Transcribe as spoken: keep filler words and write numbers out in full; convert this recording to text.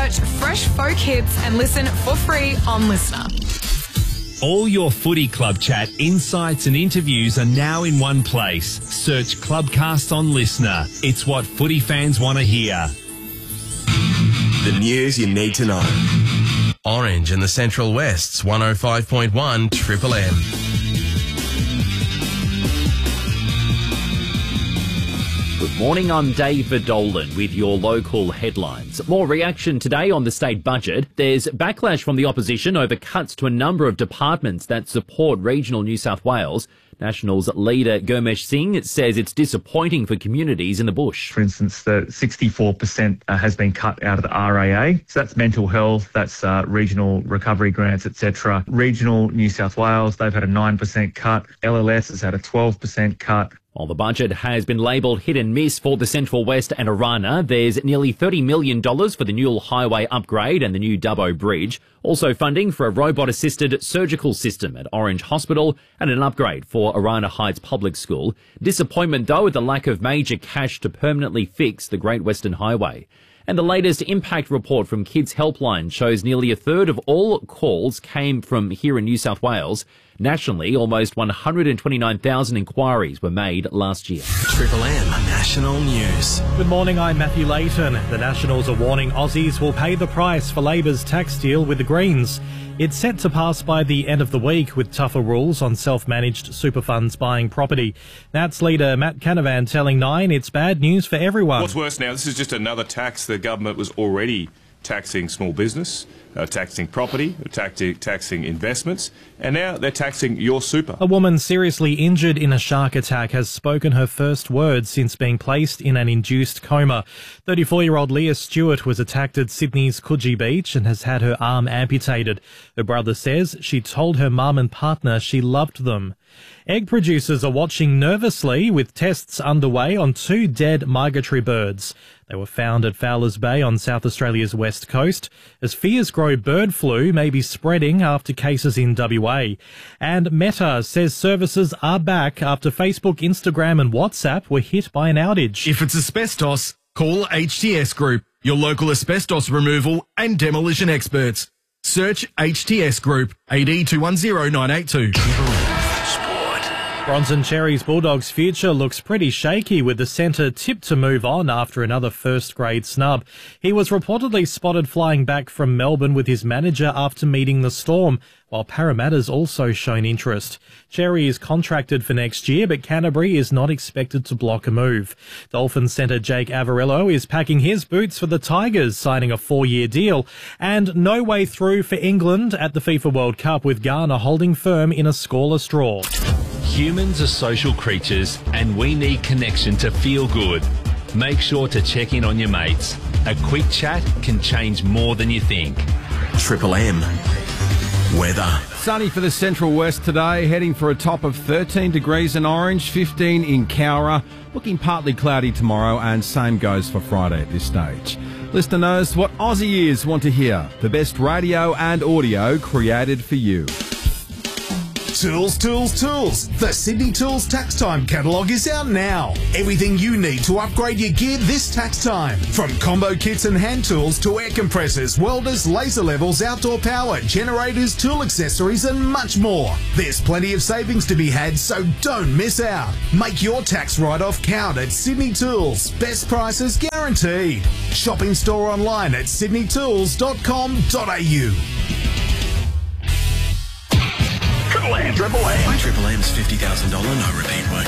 Search Fresh Folk Hits and listen for free on Listener. All your footy club chat, insights and interviews are now in one place. Search Clubcast on Listener. It's what footy fans want to hear. The news you need to know. Orange in the Central West's one oh five point one Triple M. Good morning, I'm David Dolan with your local headlines. More reaction today on the state budget. There's backlash from the opposition over cuts to a number of departments that support regional New South Wales. Nationals leader Gurmesh Singh says it's disappointing for communities in the bush. For instance, the sixty-four percent has been cut out of the R A A. So that's mental health, that's uh, regional recovery grants, et cetera. Regional New South Wales, they've had a nine percent cut. L L S has had a twelve percent cut. While the budget has been labelled hit and miss for the Central West and Arana, there's nearly thirty million dollars for the Newell Highway upgrade and the new Dubbo Bridge. Also funding for a robot-assisted surgical system at Orange Hospital and an upgrade for Arana Heights Public School. Disappointment, though, with the lack of major cash to permanently fix the Great Western Highway. And the latest impact report from Kids Helpline shows nearly a third of all calls came from here in New South Wales. Nationally, almost one hundred twenty-nine thousand inquiries were made last year. Triple M National News. Good morning, I'm Matthew Layton. The Nationals are warning Aussies will pay the price for Labor's tax deal with the Greens. It's set to pass by the end of the week with tougher rules on self-managed super funds buying property. Nats leader Matt Canavan telling Nine it's bad news for everyone. What's worse now, this is just another tax. The government was already taxing small business, uh, taxing property, taxing, taxing investments, and now they're taxing your super. A woman seriously injured in a shark attack has spoken her first words since being placed in an induced coma. thirty-four-year-old Leah Stewart was attacked at Sydney's Coogee Beach and has had her arm amputated. Her brother says she told her mum and partner she loved them. Egg producers are watching nervously with tests underway on two dead migratory birds. They were found at Fowlers Bay on South Australia's west coast, as fears grow bird flu may be spreading after cases in W A. And Meta says services are back after Facebook, Instagram and WhatsApp were hit by an outage. If it's asbestos, call H T S Group, your local asbestos removal and demolition experts. Search H T S Group, A D two one zero nine eight two. Bronson Cherry's Bulldogs' future looks pretty shaky with the centre tipped to move on after another first-grade snub. He was reportedly spotted flying back from Melbourne with his manager after meeting the Storm, while Parramatta's also shown interest. Cherry is contracted for next year, but Canterbury is not expected to block a move. Dolphins centre Jake Averillo is packing his boots for the Tigers, signing a four-year deal. And no way through for England at the FIFA World Cup, with Ghana holding firm in a scoreless draw. Humans are social creatures and we need connection to feel good. Make sure to check in on your mates. A quick chat can change more than you think. Triple M weather. Sunny for the Central West today, heading for a top of thirteen degrees in Orange, fifteen in Cowra. Looking partly cloudy tomorrow, and same goes for Friday at this stage. Listener knows what Aussie ears want to hear. The best radio and audio created for you. Tools, tools, tools. The Sydney Tools Tax Time catalogue is out now. Everything you need to upgrade your gear this tax time. From combo kits and hand tools to air compressors, welders, laser levels, outdoor power, generators, tool accessories and much more. There's plenty of savings to be had, so don't miss out. Make your tax write-off count at Sydney Tools. Best prices guaranteed. Shop in store online at sydney tools dot com dot a u. Triple M. Triple M. Triple M's fifty thousand dollars no repeat work